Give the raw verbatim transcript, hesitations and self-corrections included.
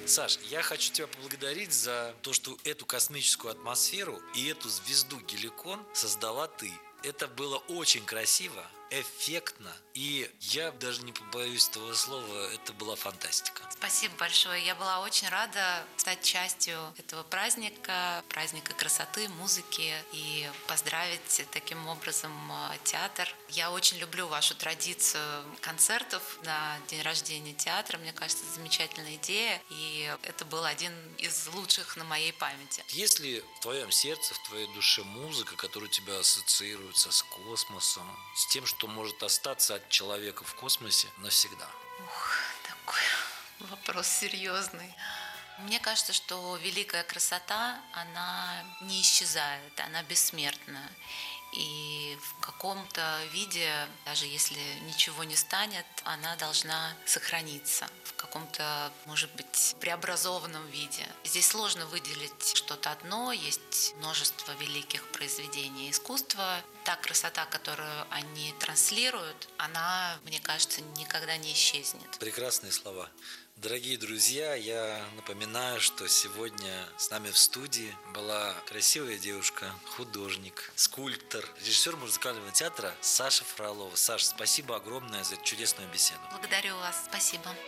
Саш, я хочу тебя поблагодарить за то, что эту космическую атмосферу и эту звезду Геликон создала ты. Это было очень красиво, эффектно, и я даже не побоюсь этого слова, это была фантастика. Спасибо большое. Я была очень рада стать частью этого праздника, праздника красоты, музыки и поздравить таким образом театр. Я очень люблю вашу традицию концертов на день рождения театра. Мне кажется, это замечательная идея, и это был один из лучших на моей памяти. Есть ли в твоем сердце, в твоей душе музыка, которая тебя ассоциируется с космосом, с тем, что может остаться от человека в космосе навсегда? Ух, такой вопрос серьезный. Мне кажется, что великая красота, она не исчезает, она бессмертна. И в каком-то виде, даже если ничего не станет, она должна сохраниться в каком-то, может быть, преобразованном виде. Здесь сложно выделить что-то одно, есть множество великих произведений искусства. Та красота, которую они транслируют, она, мне кажется, никогда не исчезнет. Прекрасные слова. Дорогие друзья, я напоминаю, что сегодня с нами в студии была красивая девушка, художник, скульптор, режиссер музыкального театра Саша Фролова. Саша, спасибо огромное за эту чудесную беседу. Благодарю вас, спасибо.